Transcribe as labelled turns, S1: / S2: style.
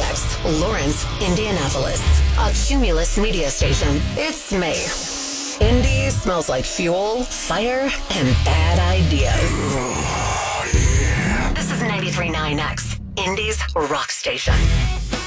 S1: 93.9X, Lawrence, Indianapolis. A Cumulus media station. It's May. Indy smells like fuel, fire, and bad ideas. This is 93.9X, Indy's rock station.